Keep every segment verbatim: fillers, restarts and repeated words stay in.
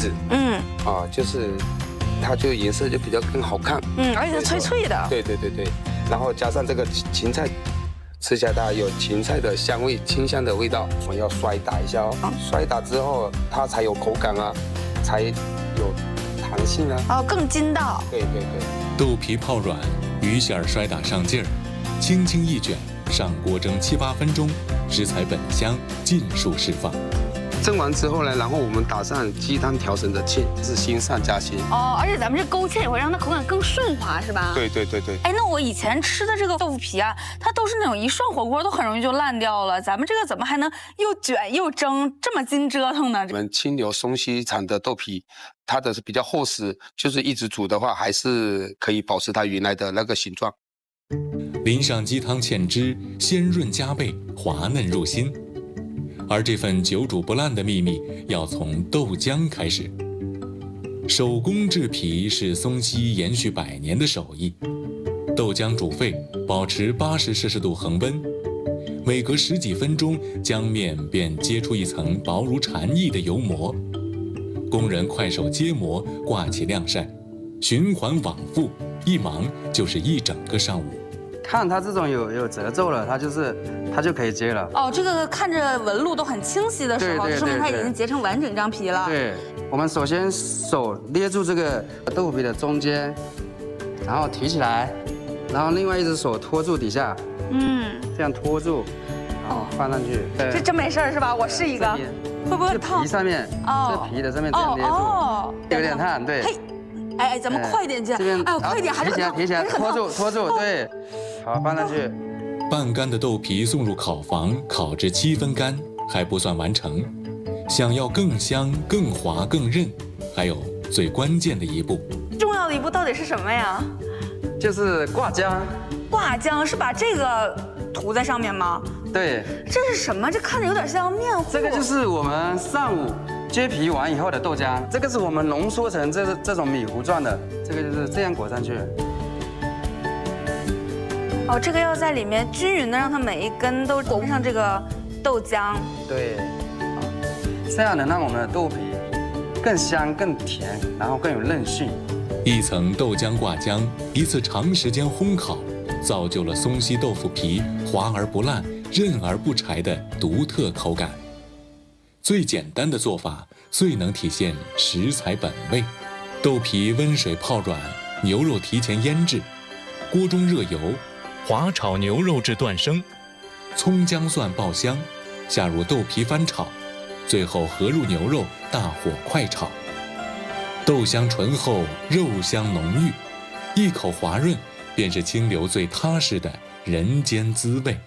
子， 嗯， 啊，就是它就颜色就比较更好看， 嗯，而且脆脆的。 对对对对，然后加上这个芹菜，吃起来它有芹菜的香味，清香的味道。我们要摔打一下哦，摔打之后它才有口感啊，才有弹性啊。 哦，更筋道。 对对对。 豆皮泡软，鱼馅儿摔打上劲儿，轻轻一卷，上锅蒸七八分钟，食材本香尽数释放。 蒸完之后呢，然后我们打上鸡汤调成的芡，是新上加新。 哦，而且咱们这勾芡也会让它口感更顺滑，是吧？ 对对对对。 哎，那我以前吃的这个豆腐皮啊，它都是那种一涮火锅都很容易就烂掉了，咱们这个怎么还能又卷又蒸，这么精折腾呢？ 我们清流松溪产的豆皮，它的是比较厚实，就是一直煮的话，还是可以保持它原来的那个形状。 淋上鸡汤芡汁，鲜润加倍，滑嫩入心。而这份久煮不烂的秘密，要从豆浆开始。手工制皮是松溪延续百年的手艺。豆浆煮沸，保持八十摄氏度恒温，每隔十几分钟，浆面便结出一层薄如蝉翼的油膜。工人快手接膜，挂起晾晒，循环往复，一忙就是一整个上午。 看它这种有有褶皱了，它就是它就可以接了。 哦，这个看着纹路都很清晰的时候，就说明它已经结成完整张皮了。 对，我们首先手捏住这个豆腐皮的中间，然后提起来，然后另外一只手托住底下，嗯，这样托住，然后放上去。 这真没事是吧？我试一个，会不会烫？ 皮上面，这皮的上面这样捏住，有点烫，对。 哎哎，咱们快点去！ 这边， 哎，快点，还是提起来，提起来，拖住，拖住，对，好，放上去。 半干的豆皮送入烤房，烤至七分干，还不算完成。想要更香、更滑、更韧，还有最关键的一步。 重要的一步到底是什么呀？ 就是挂浆。 挂浆是把这个涂在上面吗？ 对。 这是什么？这看着有点像面糊。 这个就是我们上午接皮完以后的豆浆，这个是我们浓缩成这这种米糊状的，这个就是这样裹上去。 哦，这个要在里面均匀的让它每一根都裹上这个豆浆。 对，这样能让我们的豆皮更香、更甜，然后更有韧性。 一层豆浆挂浆，一次长时间烘烤，造就了松溪豆腐皮滑而不烂、韧而不柴的独特口感。最简单的做法，最能体现食材本味。豆皮温水泡软，牛肉提前腌制，锅中热油，滑炒牛肉至断生，葱姜蒜爆香，下入豆皮翻炒，最后合入牛肉，大火快炒。豆香醇厚，肉香浓郁，一口滑润，便是清流最踏实的人间滋味。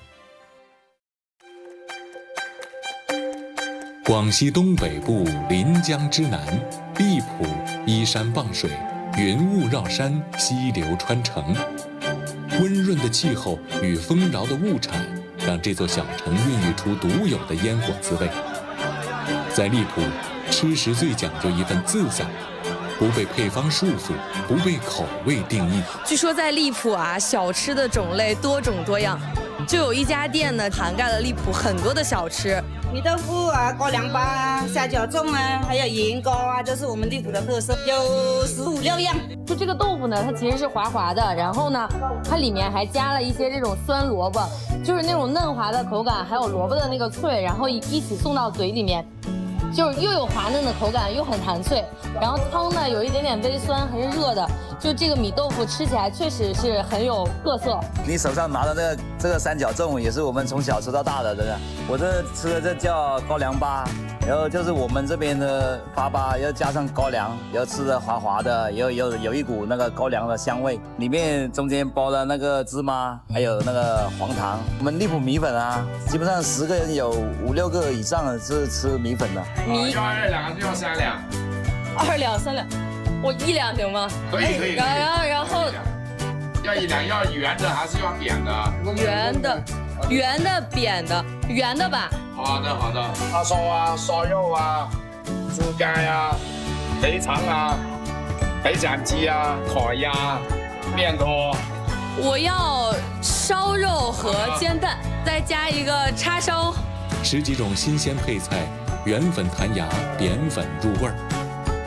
广西东北部临江之南，荔浦依山傍水，云雾绕山，溪流穿城。温润的气候与丰饶的物产，让这座小城孕育出独有的烟火滋味。在荔浦，吃食最讲究一份自在，不被配方束缚，不被口味定义。 据说在荔浦啊，小吃的种类多种多样，就有一家店呢，涵盖了荔浦很多的小吃。 米豆腐啊，高粱粑啊，虾饺粽啊，还有盐糕啊，这是我们荔浦的特色，有十五六样。 就这个豆腐呢，它其实是滑滑的，然后呢，它里面还加了一些这种酸萝卜，就是那种嫩滑的口感，还有萝卜的那个脆，然后一一起送到嘴里面，就是又有滑嫩的口感，又很弹脆。然后汤呢有一点点微酸，还是热的，就这个米豆腐吃起来确实是很有特色。 你手上拿的那个这个三角粽也是我们从小吃到大的，真的。我这吃的这叫高粱粑，然后就是我们这边的粑粑要加上高粱，然后吃的滑滑的，有有有一股那个高粱的香味，里面中间包了那个芝麻，还有那个黄糖。我们荔浦米粉啊，基本上十个人有五六个以上是吃米粉的。 米要二两还是要三两？ 二两三两，我一两行吗？ 可以可以。 然后然后然后要一两，要圆的还是要扁的？ 圆的，圆的，扁的，圆的吧。 好的好的。叉烧啊，烧肉啊，猪肝啊，肥肠啊，北斩鸡啊，烤鸭，面拖。 我要烧肉和煎蛋，再加一个叉烧。 十几种新鲜配菜，圆粉弹牙，扁粉入味儿。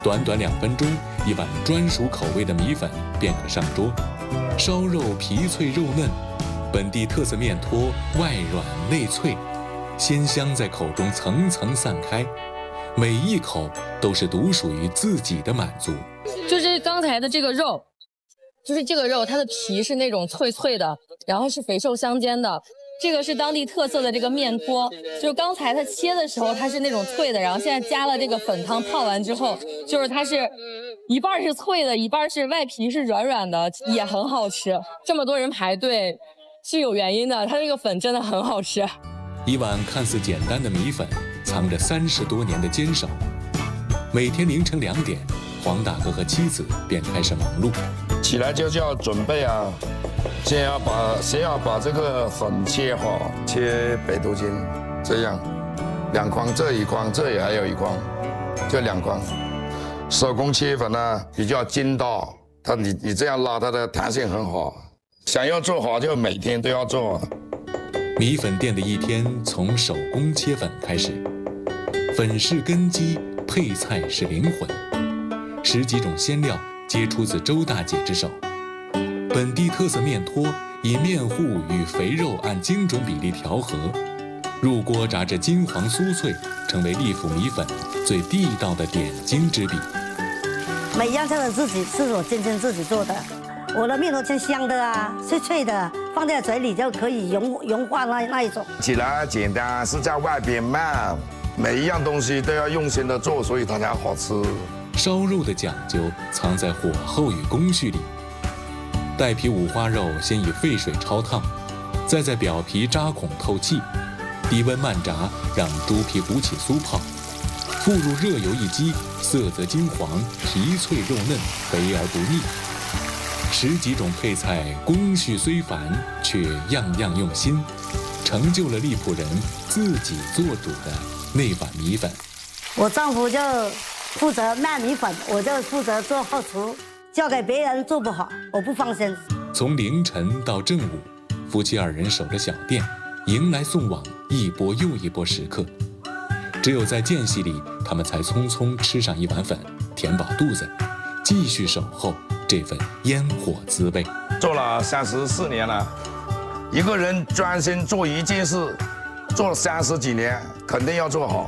短短两分钟，一碗专属口味的米粉便可上桌。烧肉皮脆肉嫩，本地特色面托外软内脆，鲜香在口中层层散开，每一口都是独属于自己的满足。 就是刚才的这个肉，就是这个肉，它的皮是那种脆脆的，然后是肥瘦相间的。这个是当地特色的这个面托，就是刚才它切的时候它是那种脆的，然后现在加了这个粉汤泡完之后，就是它是一半是脆的，一半是外皮是软软的，也很好吃。这么多人排队是有原因的，它这个粉真的很好吃。 一碗看似简单的米粉，藏着三十多年的坚守。每天凌晨两点，黄大哥和妻子便开始忙碌， 起来就要准备啊。先要把先要把这个粉切好，切北斗筋，这样两筐，这一筐，这也还有一筐，就两筐。手工切粉呢比较筋道，它你你这样拉，它的弹性很好。想要做好就每天都要做。 米粉店的一天从手工切粉开始，粉是根基，配菜是灵魂，十几种鲜料皆出自周大姐之手。本地特色面托以面糊与肥肉按精准比例调和，入锅炸至金黄酥脆，成为利府米粉最地道的点睛之笔。 每一样菜都自己是我坚持自己做的，我的面头是香的啊，脆脆的，放在嘴里就可以融融化那那一种。 起来简单，是在外边慢，每一样东西都要用心的做，所以它才好吃。 烧肉的讲究藏在火候与工序里。带皮五花肉先以沸水焯烫，再在表皮扎孔透气，低温慢炸，让猪皮鼓起酥泡，复入热油一激，色泽金黄，皮脆肉嫩，肥而不腻。十几种配菜，工序虽繁，却样样用心，成就了利浦人自己做主的那碗米粉。 我丈夫就负责卖米粉，我就负责做后厨。交给别人做不好，我不放心。 从凌晨到正午，夫妻二人守着小店，迎来送往一波又一波食客。只有在间隙里，他们才匆匆吃上一碗粉，填饱肚子，继续守候这份烟火滋味。 做了三十四年了，一个人专心做一件事，做了三十几年，肯定要做好。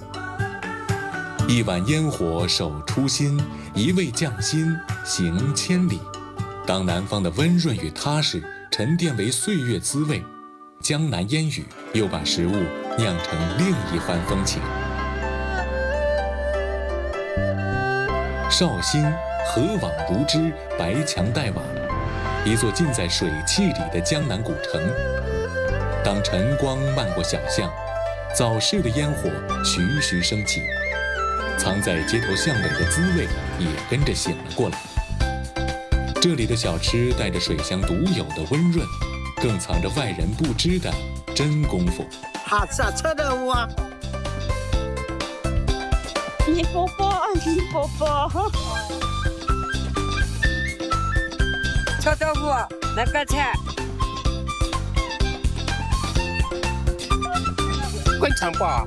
一碗烟火守初心，一味匠心行千里。当南方的温润与踏实沉淀为岁月滋味，江南烟雨又把食物酿成另一番风情。绍兴河网如织，白墙黛瓦，一座浸在水汽里的江南古城。当晨光漫过小巷，早市的烟火徐徐升起，藏在街头巷尾的滋味也跟着醒了过来。这里的小吃带着水乡独有的温润，更藏着外人不知的真功夫。 好吃啊，臭豆腐啊！ 一波波，一波波。 臭豆腐，来个菜。 非常棒。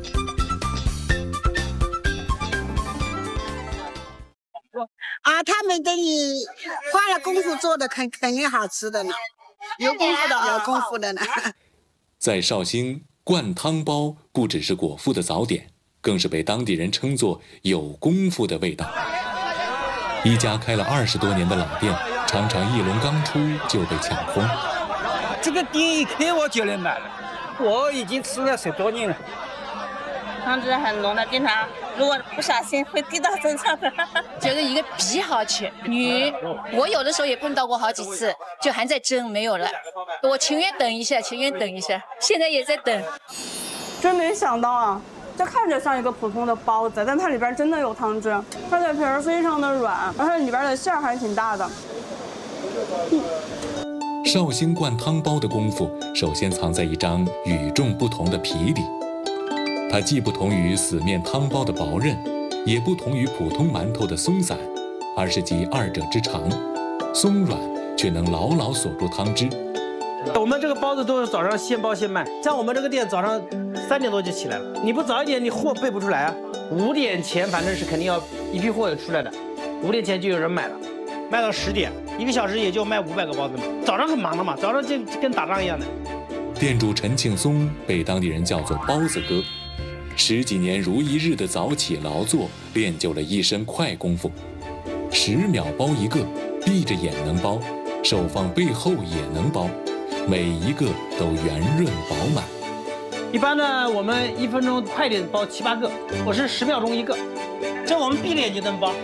啊，他们给你花了功夫做的，肯肯定好吃的呢，有功夫的，有功夫的呢。 在绍兴，灌汤包不只是果腹的早点，更是被当地人称作有功夫的味道。一家开了二十多年的老店，常常一笼刚出就被抢空。 这个店一开我就来买了，我已经吃了十多年了。 汤汁很浓的，经常如果不小心会滴到身上的。 觉得一个皮好吃，鱼我有的时候也碰到过好几次，就还在蒸没有了，我情愿等一下，情愿等一下，现在也在等。 真没想到啊，这看着像一个普通的包子，但它里边真的有汤汁，它的皮儿非常的软，而且里边的馅儿还挺大的。 嗯绍兴灌汤包的功夫，首先藏在一张与众不同的皮里。它既不同于死面汤包的薄韧，也不同于普通馒头的松散，而是集二者之长，松软却能牢牢锁住汤汁。 我们这个包子都是早上现包现卖，像我们这个店早上三点多就起来了，你不早一点，你货备不出来啊。 五点前反正是肯定要一批货就出来的，五点前就有人买了，卖到十点，一个小时也就卖五百个包子嘛。早上很忙的嘛，早上就跟打仗一样的。 店主陈庆松被当地人叫做包子哥，十几年如一日的早起劳作，练就了一身快功夫，十秒包一个，闭着眼能包，手放背后也能包，每一个都圆润饱满。 一般呢，我们一分钟快点包七八个，我是十秒钟一个，这我们闭着眼就能包。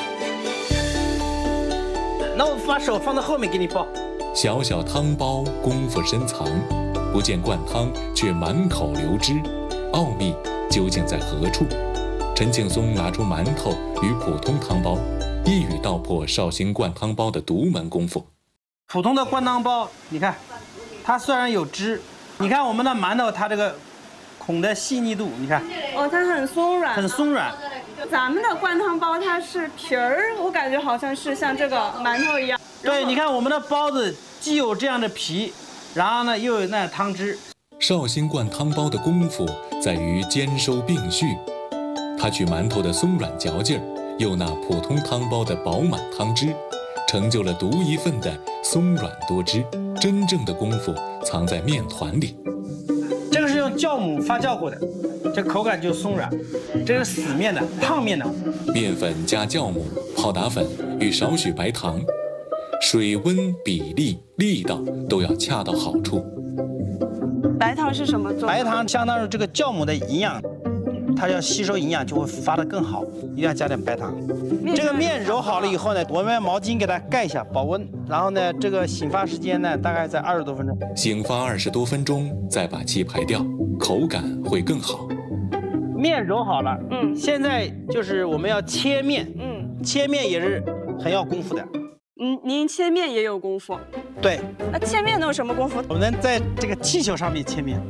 那我把手放在后面给你包。 小小汤包功夫深藏，不见灌汤却满口流汁，奥秘究竟在何处？陈庆松拿出馒头与普通汤包，一语道破绍兴灌汤包的独门功夫。 普通的灌汤包，你看，它虽然有汁，你看我们的馒头，它这个孔的细腻度，你看， 哦，它很松软， 很松软。 咱们的灌汤包它是皮儿，我感觉好像是像这个馒头一样。 对，你看我们的包子既有这样的皮，然后呢又有那汤汁。 绍兴灌汤包的功夫在于兼收并蓄，它取馒头的松软嚼劲儿，又拿普通汤包的饱满汤汁，成就了独一份的松软多汁。真正的功夫藏在面团里。 这个是用酵母发酵过的，这口感就松软。这是死面的，烫面的。 面粉加酵母、泡打粉与少许白糖，水温、比例、力道都要恰到好处。 白糖是什么做？ 白糖相当于这个酵母的营养，它要吸收营养就会发得更好，一定要加点白糖。这个面揉好了以后呢，我们毛巾给它盖一下保温，然后呢，这个醒发时间呢大概在二十多分钟。 醒发二十多分钟，再把气排掉，口感会更好。 面揉好了，嗯，现在就是我们要切面，嗯，切面也是很要功夫的。 嗯，您切面也有功夫？ 对。 那切面能有什么功夫？ 我们在这个气球上面切面。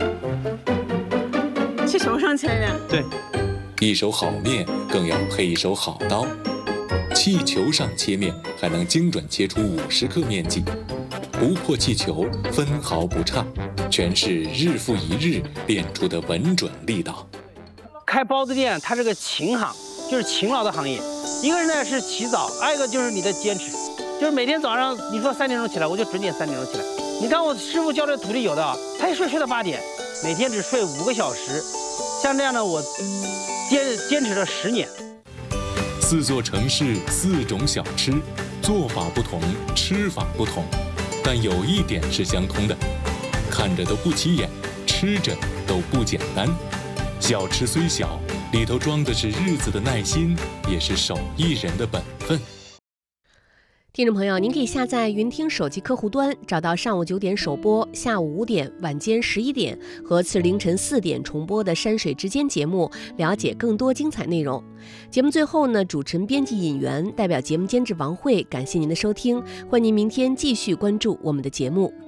气球上切面？ 对。 一手好面更要配一手好刀，气球上切面还能精准切出五十克面剂，不破气球，分毫不差，全是日复一日练出的稳准力道。 开包子店，它是个勤行，就是勤劳的行业。一个人呢是起早，还有一个就是你的坚持，就是每天早上你说三点钟起来，我就准点三点钟起来。你看我师傅教的徒弟有的，他一睡睡到八点，每天只睡五个小时。像这样的我坚坚持了十年。 四座城市，四种小吃，做法不同，吃法不同，但有一点是相通的，看着都不起眼，吃着都不简单。小吃虽小，里头装的是日子的耐心，也是手艺人的本分。 听众朋友，您可以下载云听手机客户端，找到上午九点首播、下午五点、晚间十一点和次日凌晨四点重播的山水之间节目，了解更多精彩内容。节目最后呢，主持人、编辑尹媛代表节目监制王慧，感谢您的收听，欢迎您明天继续关注我们的节目。